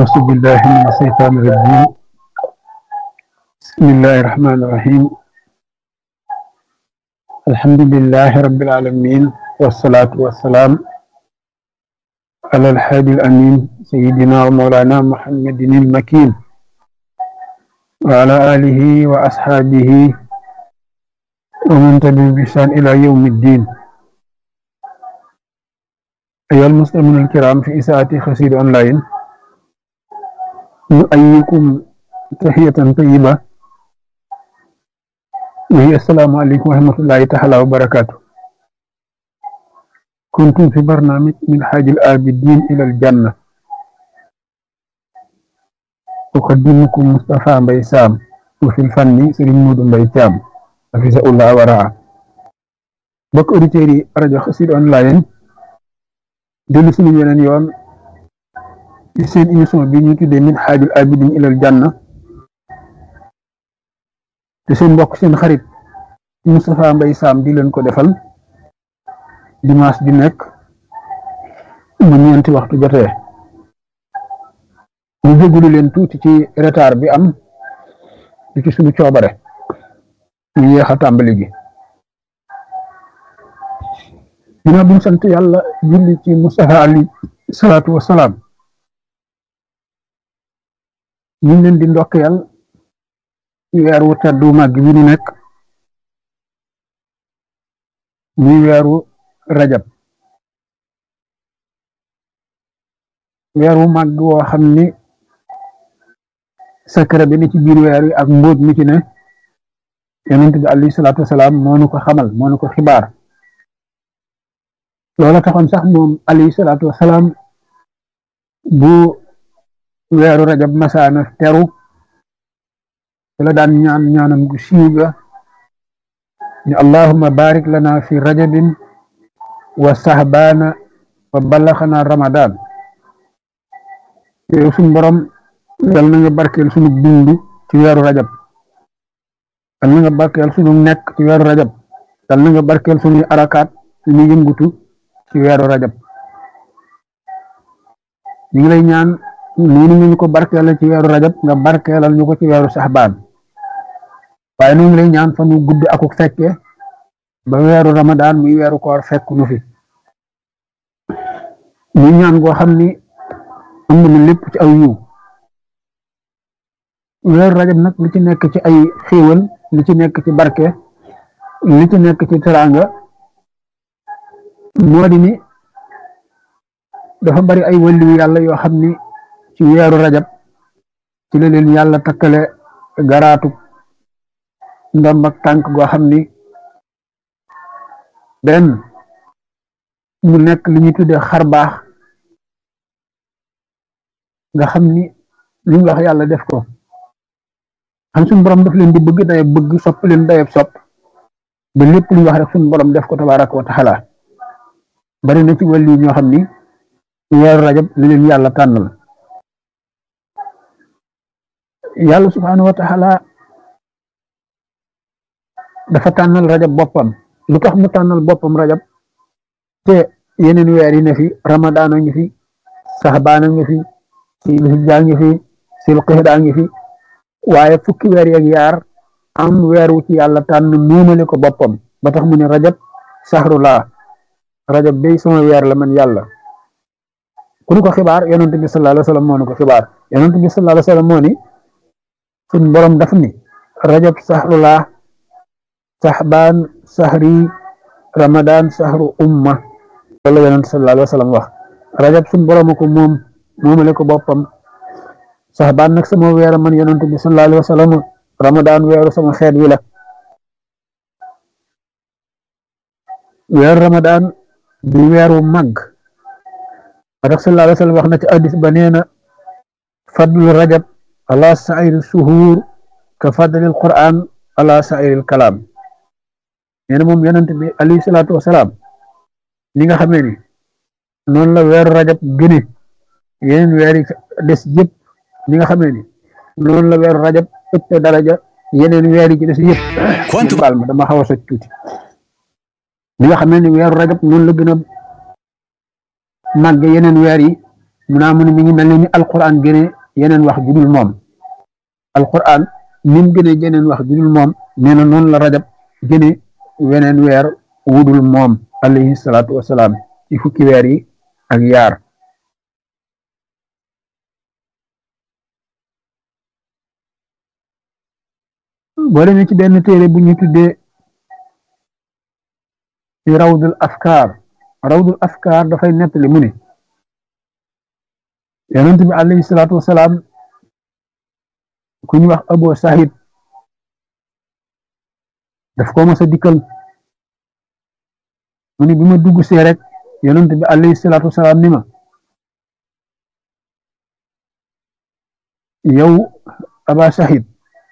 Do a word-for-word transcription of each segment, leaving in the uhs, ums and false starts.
أعوذ بالله من الشيطان الرجيم بسم الله الرحمن الرحيم الحمد لله رب العالمين والصلاة والسلام على الحادي الأمين سيدنا ومولانا محمد المكين وعلى آله وأصحابه ومن تبعهم بإحسان إلى يوم الدين. أيها المسلمون الكرام في إساءة خسير أونلاين، نؤيكم تحية طيبة وهي السلام عليكم ورحمة الله تعالى وبركاته. كنتم في برنامج من حاج الآبدين إلى الجنة، أقدمكم مصطفى مباي سام، وفي الفن سيرين مودو مباي تيام حفظه الله ورعاه. بك أوديتيري راديو خسير أونلاين dellu suñu yeneen yoon ci seen émission bi ñu tuddee min xaajul abidin ilal janna te seen mbokk seen xarit Moustapha Mbaye Sam di leen ko defal dimanche di nekk mu ñeenti waxtu jotee. ñu jégalu leen tuuti ci retard bi am di ci suñu coobare ñu yéex a tàmbali gi. ginnaaw bi ñu sant yàlla julli ci Mustafa alayhi salaatu wa salaam, ñu ngi leen di ndokkeel ci weeru teddu màgg bi ñu nekk muy weeru rajab, weeru màgg woo xam ni secret bi ni ci biir weer wi ak mbóot mi ci ne yonent bi alayhi salaatu wa salaam moo nu ko xamal, moo nu ko xibaar. loola taxoon sax moom alayhi salaatu wasalaam bu weeru rajab masaana teru la daan ñaan ñaanam gu siiw ga ni allahumma barik lana fi rajabin wa sahbaana wa ballaxana ramadan. yow suñ borom yal na nga barkeel sunu dund ci weeru rajab, yal na nga barkeel sunu nekk ci weeru rajab, yal na nga barkeel sunuy arakaat suñu yëngutu ci weeru rajab. ñu ngi lay ñaan noonu ñu ko barkeelal ci weeru rajab nga barkeelal ñu ko ci weeru saxbaan, waaye ñu ngi lay ñaan fa nu gudd akuk fekke ba weeru ramadaan muy weeru koor fekk nu fi. ñu ñaan goo xam ni am na lépp ci aw yiw. weeru rajab nag li ci nekk ci ay xéewal, li ci nekk ci barke, li ci nekk ci teraanga moo di ni dafa bari ay wàllu yàlla yoo xam ni ci weeru rajab ci la leen yàlla takkale garaatu ndomb ak tànk goo xam ni benn mu nekk li ñuy tuddee xar baax nga xam ni lu ñu wax yàlla def ko, xam suñu borom daf leen di bëgg dayab bëgg, sopp leen dayab sopp, ba lépp lu ñu wax rek suñu borom def ko tabaaraka wa taala. bari na ci wàllu ñoo xam ni weeru rajab li leen yàlla tànnal. yàlla subhaanahu wa taala dafa tànnal rajab boppam. lu tax mu tànnal boppam rajab te yeneen weer yi ne fi ramadaan a ngi fi, saxbaan a ngi fi, silhijja ngi fi, silqixda ngi fi, waaye fukki weer yeeg yaar am weer wu ci yàlla tànn muumale ko boppam ba tax mu ne rajab sahrullah, rajab day sama weer la man yàlla. ku ñu ko xibaar yonent bi sallallahu alayhi wa sallam moo ñu ko xibaar. yonent bi sallallahu alayhi wa sallam moo ni suñ borom daf ni rajab sahrullah, saxbaan sahri, ramadan sahru umma. loolu la yonent sallallahu alayhi wa sallam wax. rajab suñ borom ko moom moomale ko boppam, saxbaan nag sama weer man yonent bi sallallahu alayhi wa sallam, ramadan weeru sama xeet wi la. weeru ramadan di weeru màgg tax sallallahu alayhi wa sallam wax na ci hadis ba nee na fadlu rajab ala sairi suhuur ka fadlil quran ala sairil kalaam. nee na moom yonent bi alayhi salaatu wasalaam li nga xamee ni noonu la weeru rajab gëne yeneen weer yi des yëpp, li nga xamee ni noonu la weeru rajab ëpp daraja yeneen weer yi ci des yëpp. baal ma dama xaw a soj tuuti. li nga xamee ni weeru rajab noonu la gën a màgg yeneen weer yi mu naa mu ne mi ngi mel ni alquran gëne yeneen wax ju dul moom alquran ni mu gëne yeneen wax ju dul moom nee na noonu la rajab gëne weneen weer wudul moom alayhi salaatu wasalaam ci fukki weer yi ak yaar boo demee ci benn téere bu ñu tuddee ci rawdul afkaar rawdul afkaar dafay nettali mu ne yonent bi alayhi salaatu wasalaam ku ñu wax Abu Sahid daf ko mos a dikkal mu ne bi ma dugg see rek yonent bi alayhi salaatu wasalaam ni ma yow Aba Sahid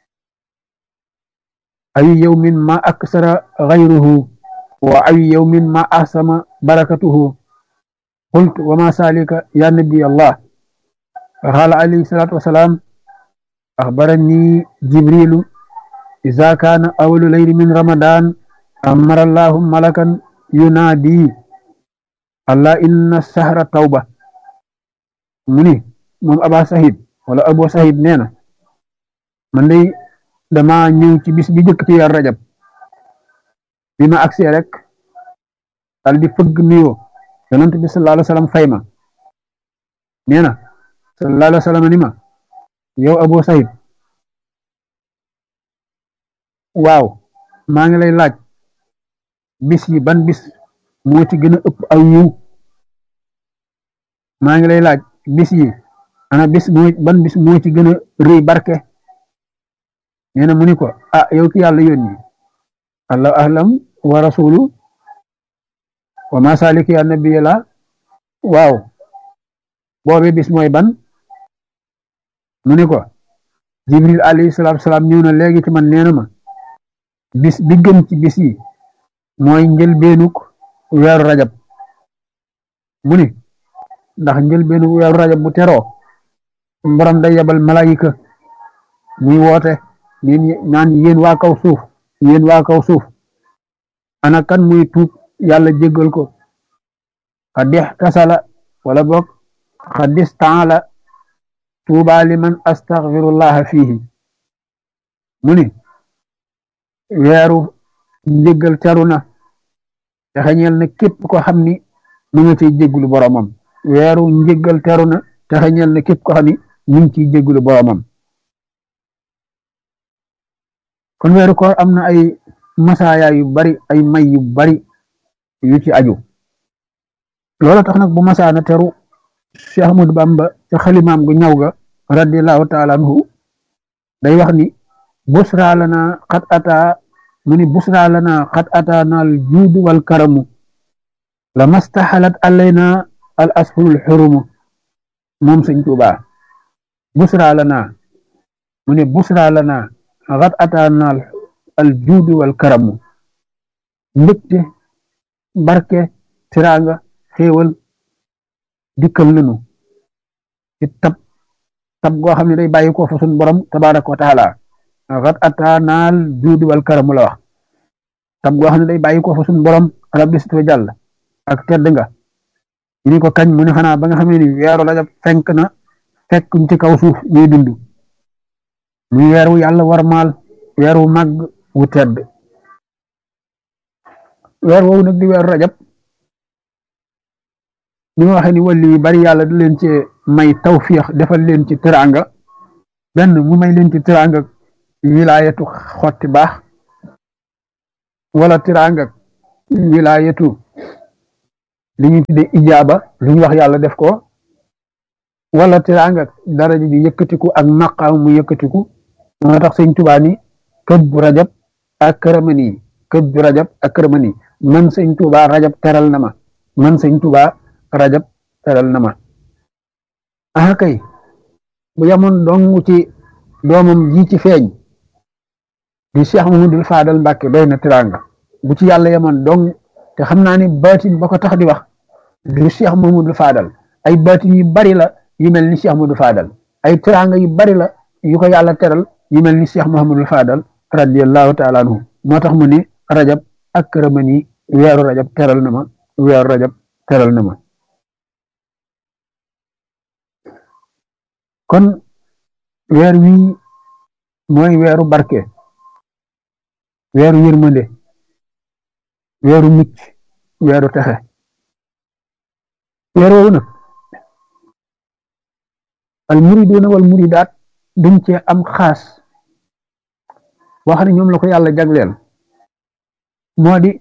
ay yawmin ma aksara ghayruhu wa ay yawmin ma ahsama barakatuhu qultu wa ma salika ya nabi Allah qala alayhi salatu wassalam akhbarani jibril idha kana awwalu layli min ramadan amara Allah malakan yunadi Allah inna sahra tawba muni mom Aba Sahid wala Abu Sahid neena man day dama ñëw ci bis bi jëkk ci weer rajab bi ma agsee rek dal di fëgg nuyoo yonent bi sallallahu alayhi wa sallam fay ma nee na sallallahu alayhi wa sallam ni ma yow Abu Sahid waaw maa ngi lay laaj bis yi ban bis moo ci gën a ëpp aw yiw maa ngi lay laaj bis yi ana bis moo ban bis moo ci gën a rëy barke nee na mu ni ko ah yow ki yàlla yónni allahu ahlam wa rasulu wa ma salik ya nabi la waaw boobe bis mooy ban mu ni ko jibril alayhi salatu wasalaam ñëw na léegi ci man nee na ma bis bi gën ci bis yi mooy njëlbeenuk weeru rajab mu ni ndax njëlbeenuk weeru rajab bu teroo borom day yabal malaayika muy woote neen naan yéen waa kaw suuf yéen waa kaw suuf ana kan muy tuub yàlla jéggal ko xadix tasala wala boog xadis taala tuuba liman astaghfirullah fihi mu ni weeru njéggal teru na te xañeel na képp ko xam ni mu nga ciy jéggulu boromam weeru njéggal teru na te xañeel na képp ko xam ni mu ngi ciy jéggulu boromam kon weeru koor am na ay masaaya yu bari ay may yu bari yu ci aju loolu tax nag bu masaana teru Cheikh Ahmadou Bamba ca xalimaam gu ñaw ga radiyallahu taala anhu day wax ni busra lana xat ata mu ni busra lana xat ata naal juudu wal karamu la mastaxalat alayna al ashurul xurumu moom sëñ Tuubaa busra lana mu ni busra lana xat ataanaal al juudu wal karamu mbégte barke tiraanga xéewal dikkal nanu ci tab tab goo xam ne day bàyyi ko fa sun borom tabaraka wa taala xat ataanaal juudu wal karamu la wax tab goo xam ne day bàyyi ko fa sun borom rabbi sit wa jàll ak tedd nga ñu ni ko kañ mu ne xanaa ba nga xamee ni weeru rajab fenk na fekkuñ ci kaw suuf ñuy dund muy weer wu yàlla war maal weer wu màgg wu tedd weer woowu nag di weeru rajab ni ma waxee ni wàllu yu bari yàlla di leen ci may tawfiix defal leen ci teraanga benn mu may leen ci teraanga wilaayatu xotti baax wala teraanga wilaayatu li ñu tuddee ijaaba lu ñu wax yàlla def ko wala teraanga daraja ji yëkkatiku ak maqaam mu yëkkatiku moo tax sëñ Tuubaa ni këb bu rajab ak këramani këb bu rajab ak këramani man sëñ Tuubaa rajab teral na ma man sëñ Tuubaa rajab teral na ma ah kay bu yamoon dong ci doomam ji ci feeñ di Cheikh Mamadou Fadal Mbàkke doy na teraanga bu ci yàlla yamoon dong te xam naa ni baatin ba ko tax di wax du Cheikh Mamadou Fadal ay baatin yu bari la yu mel ni Cheikh Mamadou Fadal ay teraanga yu bari la yu ko yàlla teral yu mel ni Cheikh Mahamadul Fadal radiyallahu taala anhu moo tax mu ne rajab ak këramani weeru rajab teral na ma weeru rajab teral na ma kon weer wii mooy weeru barke weeru yërmande weeru mucc weeru texe weer woowu nag al muriduuna wal muridaat dañ cee am xaas boo xam ne ñoom la ko yàlla jagleel moo di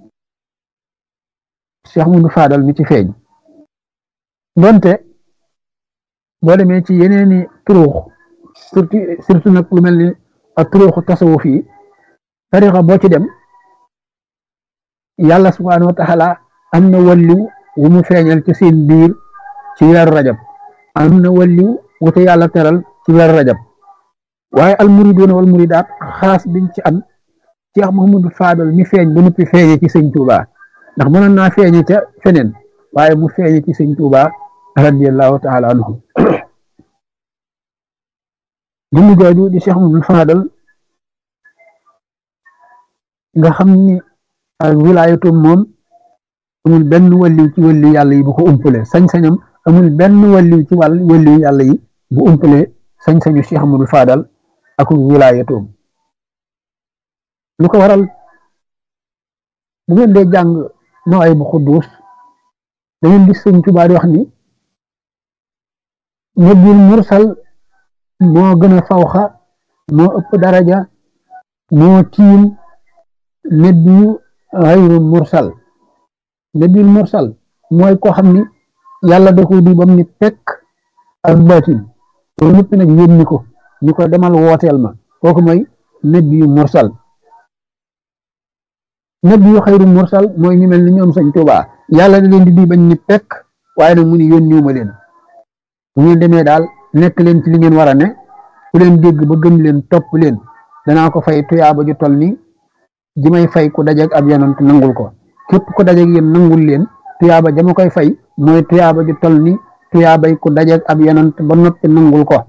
Cheikh Moudou Fadal mi ci feeñ donte boo demee ci yeneeni turuux surtout surtout nag lu mel ni ak turuuxu tasawuf yi tarixa boo ci dem yàlla subhaanahu wa taala am na walliw wu mu feeñal ci seen biir ci weeru rajab am na walliw wu te yàlla teral ci weeru rajab waaye al muriduuna wal muridaat xaas biñ ci am Cheikh Mouhamadou Fadal mi feeñ ba noppi feeñe ci sëñ Touba ndax mënoon naa feeñe ca feneen waaye mu feeñe ci sëñ Touba radiyallahu taala anhu jëmm jooju di Cheikh Mouhamadou Fadal nga xam ni ak wilaayatum moom amul benn walliw ci walliw yàlla yi bu ko umpale sañ-sañam amul benn walliw ci wàll walliw yàlla yi bu umpale sañ-sañu Cheikh Mouhamadou Fadal ak wilaayatum lu ko waral bu ngeen dee jàng noo ay bu xudduus da ngeen gis sëñ Tuubaa di wax ni nabil mursal moo gën a fawxa moo ëpp daraja moo tiim nabiyu xayru mursal nabil mursal mooy koo xam ni yàlla da ko di bam ni pekk ak baatin loolu ñëpp nag yónni ko ñu ko demal wooteel ma kooku mooy nabiyu mursal nabiyu xayru mursal mooy ñu mel ni ñoom sëñ Tuubaa yàlla da leen di di bañ ni pekk waaye nag mu ni yónniwuma leen bu ngeen demee daal nekk leen ci li ngeen war a ne ku leen dégg ba gëm leen topp leen danaa ko fay tuyaaba ju tol ni ji may fay ku dajeeg ab yonent nangul ko képp ku dajeeg yéen nangul leen tuyaaba jama koy fay mooy tuyaaba ju tol ni tuyaabay ku dajeeg ab yonent ba noppi nangul ko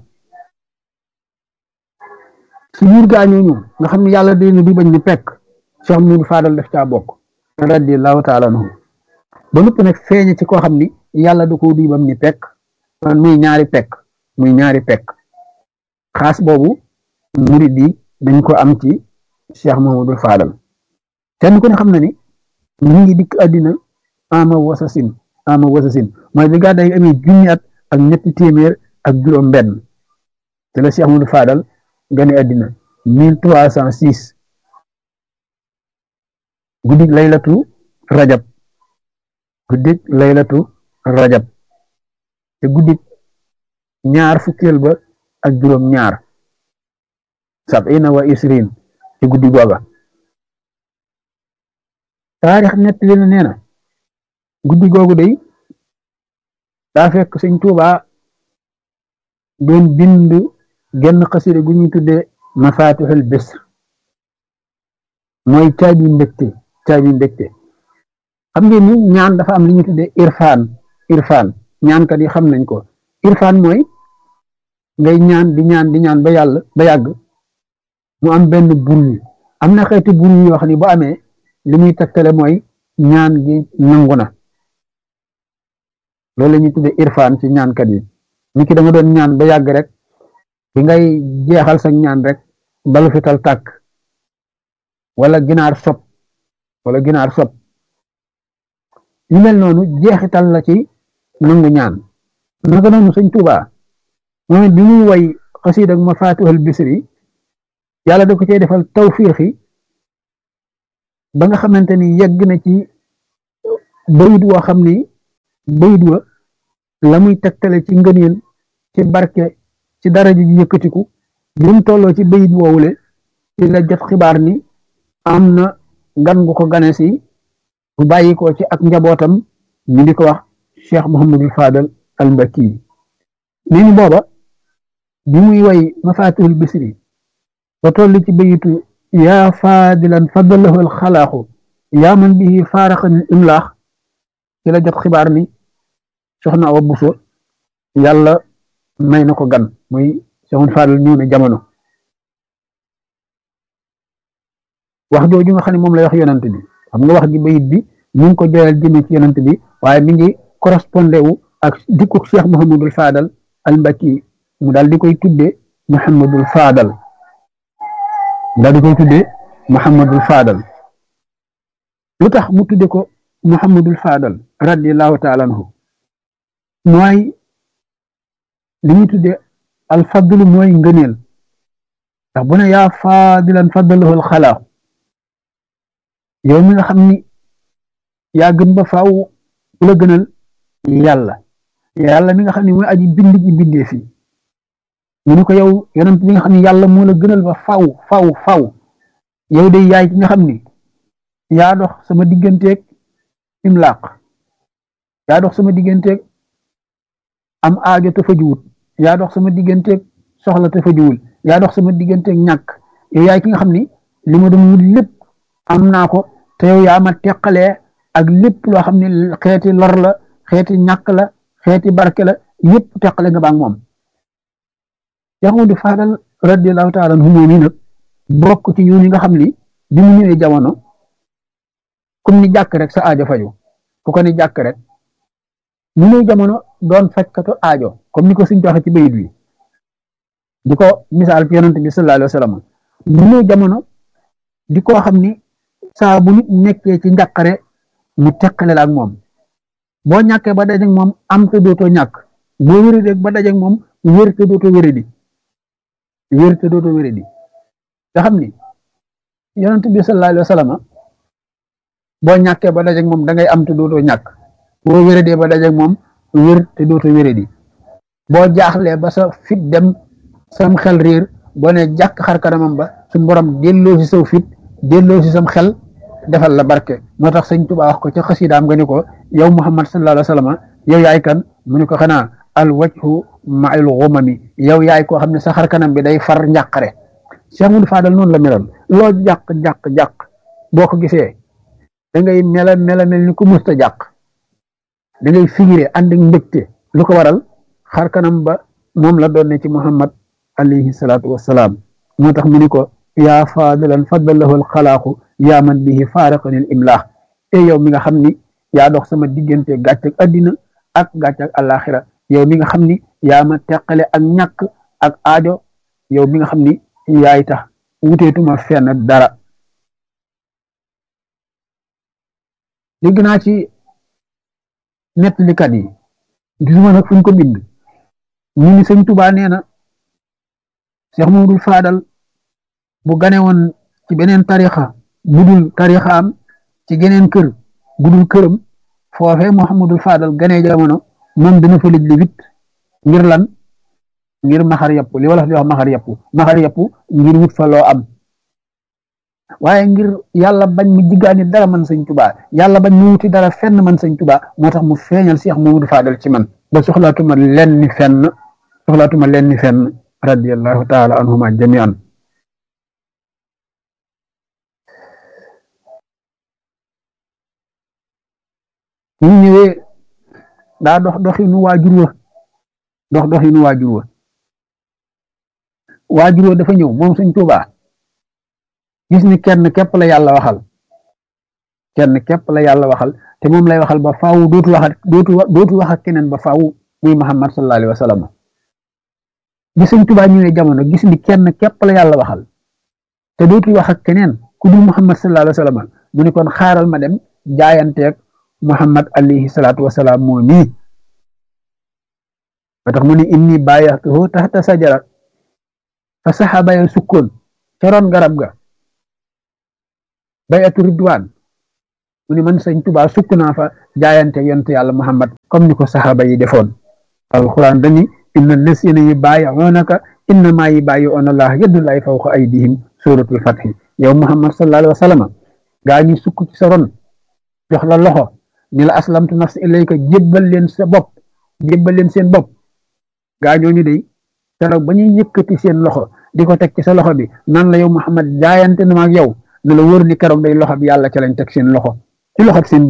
ci biir gaañooñu nga xam ne yàlla da leen di bañ ni pekk Cheikh Moudou Fadal daf caa bokk radiyallahu taala anhu ba noppi nag feeñe ci koo xam ni yàlla da ko di bam ni pekk muy ñaari pekk muy ñaari pekk xaas boobu murid yi dañ ko am ci Cheikh Mouhamadou Fadal kenn ku ne xam na ni mu ngi dikk àddina ama wasasin ama wasasin mooy bi gàddaay gi amee junni at ak ñetti téeméer ak juróom benn te la Cheikh Mouhamadou Fadal gane àddina mille trois cent six guddik laylatu rajab guddik laylatu rajab te guddik ñaar fukkeel ba ak juróom ñaar sabina wa isrin ci guddi googa taarix nett li na nee na guddi googu day daa fekk sëñ Tuubaa doon bind genn xasida gu ñuy tuddee mafatihul bisr mooy caabi mbégte caabi mbégte xam ngeen ni ñaan dafa am li ñuy tuddee irfaan irfaan ñaankat yi xam nañ ko irfaan mooy ngay ñaan di ñaan di ñaan ba yàlla ba yàgg mu am benn bruit am na xeeti bruit yoo xam ne bu amee li muy tegtale mooy ñaan gi nangu na loolu la ñuy tuddee irfaan ci ñaankat yi ni ki da nga doon ñaan ba yàgg rek bi ngay jeexal sa ñaan rek balu fital tàkk wala ginaar sob wala ginaar sob yu mel noonu jeexital la ci nangu ñaan naka noonu sëñ Tuubaa moom it bi muy way xasiida ak mafatihul bisri yàlla da ko cee defal tawfiixi ba nga xamante ni yegg na ci bayit woo xam ni bayit wa la muy tegtale ci ngëneel ci barke ci daraja ji yëkkatiku bi mu tolloo ci bayit woowule ci la jot xibaar ni am na gan gu ko gane si bu bàyyi ko ci ak njabootam ñu di ko wax Cheikh Mouhamadou Fadal al Mbakki nee ni booba bi muy way mafatihul bisri ba toll ci bayitu yaa fadilan fadalahu al xalaaxu yaa man bihi faaraxan imlaax ci la jot xibaar ni soxna Awa Buso yàlla may na ko gan muy Cheikh Fadal ñëw na jamono wax jooju nga xam ne moom lay wax yonant bi xam nga wax ji bayit bi ñu ngi ko joyal jëme ci yonant bi waaye mi ngi correspondé wu ak dikku Cheikh Mouhamadou Fadal al Mbakki mu daal di koy tudde Muhammadul Faadal mu daal di koy tudde Muhammadul Faadal lu tax mu tudde ko Muhammadul Faadal radiyallahu taala anhu mooy li ñuy tudde al fadlu mooy ngëneel ndax bu ne yaa faadilan faddalahu al xalaaq yow mi nga xam ni yaa gën ba faaw ku la gënal yàlla yàlla mi nga xam ne mooy aji bind ji bindee fi mu ne ko yow yonent bi nga xam ne yàlla moo la gënal ba faaw faaw faaw yow de yaay ki nga xam ni yaa dox sama digganteeg imlaaq yaa dox sama digganteeg am aajo te fajuwut yaa dox sama digganteeg soxla te fajuwul yaa dox sama digganteeg ñàkk yow yaay ki nga xam ni li ma doon wut lépp am naa ko te yow yaa ma teqalee ak lépp loo xam ne xeeti lor la xeeti ñàkk la xeeti barke la yëpp teqale nga baag moom Yaxudu Faadal radiyallahu taala anhu moom yi nag bokk ci yoon yi nga xam ni bi mu ñëwee jamono comme ni jàkk rek sa aajo faju ku ko ni jàkk rek mu ñëw jamono doon fajkatu aajo comme ni ko suñ joxe ci bayit wi di ko misaal ci yonent bi sallallahu alayhi wa sallam mu ñëw jamono di ko xam ni saa bu nit nekkee ci njàqare mu teqale la ak moom boo ñàkkee ba dajeeg moom am te dootoo ñàkk boo wéradee ba dajeeg moom wér te dootoo wéradi wér te dootoo wéradi nga xam ni yonent bi sallallahu alayhi wa sallam boo ñàkkee ba dajeeg moom da ngay am te dootoo ñàkk boo wéradee ba dajeeg moom wér te dootoo wéradi boo jaaxlee ba sa fit dem sam xel réer boo ne jàkk xar kanamam ba su borom delloo si saw fit delloo si sam xel defal la barke moo tax sëñ Tuubaa wax ko ca xasidaam nga ni ko yow Muhammad sallallahu alayhi wa sallam yow yaay kan mu ni ko xanaa al wajhu ma'al ghumami yow yaay koo xam ne sa xar kanam bi day far njàqare Cheikh Modou Fadal noonu la meloon loo jàq jàq jàq boo ko gisee da ngay mela mela mel ni ku musta jàq da ngay figuré ànd ak mbégte lu ko waral xar kanam ba moom la doon ne ci Muhammad alayhi salaatu wassalaam moo tax mu ni ko yaa faadilan faddalahu al xalaaqu yaa man bihi faaraqani al imlaax te yow mi nga xam ni yaa dox sama diggante gàcce ak addina ak gàcce ak àllaaxira yow mi nga xam ni yaa ma teqale ak ñàkk ak aajo yow mi nga xam ni yaay tax wuteetuma fenn dara dégg naa ci nettalikat yi gisuma nag fuñ ko bind ñu ni sëñ Tuubaa nee na Cheikh Modou Fadal bu gane woon ci beneen tarixa budul tarixa am ci geneen kër budul këram foofee Mouhamadul Fadal ganee jamono moom dana fa lëj li wit ngir lan ngir maxar yàpp li wala di wax maxar yàpp maxar yàpp ngir wut fa loo am waaye ngir yàlla bañ mu jiggaani dara man sëñ Tuubaa yàlla bañ mu wuti dara fenn man sëñ Tuubaa moo tax mu feeñal Cheikh Modou Fadal ci man ba soxlaatuma lenn fenn soxlaatuma lenn fenn radiyallahu taala anhuma jamian ñu ñëwee daa dox doxinu waajur wa dox doxinu waajur wa waajur wa dafa ñëw moom sëñ Tuubaa gis ni kenn képp la yàlla waxal kenn képp la yàlla waxal te moom lay waxal ba faaw dootu wax dootu dootu wax ak keneen ba faaw muy Muhammad sallallahu alayhi wa sallam bi sëñ Tuubaa ñëwee jamono gis ni kenn képp la yàlla waxal te dootu wax ak keneen ku dul Muhammad sallallahu alayhi wa sallam mu ni kon xaaral ma dem jaayanteeg Muhammad alayhi salaatu wasalaam moo nii ba tax mu ni inni baayaxtuhu taxta sajara fa saxaaba ya sukkoon ca ron garab ga bayatu ridwaan mu ni man sëñ Tuubaa sukk naa fa jaayante yonent yàlla Muhammad comme ni ko saxaaba yi defoon alquran dani inna lasina yubaayi'uunaka innamaa yubaayi'uuna Allaha yadullaahi fawqa aydihim suratul fathi yow Muhammad sallallahu alayhi wa sallam gaa ñi sukk ci sa ron jox la loxo ni la aslamtu nafsi ilayka jébbal leen sa bopp jébbal leen seen bopp gaa ñooñu de keroog ba ñuy yëkkati seen loxo di ko teg ci sa loxo bi nan la yow Muhammad jaayante na ma ak yow ne la wóor ni keroog day loxo bi yàlla ca lañ teg seen loxo ci loxo seen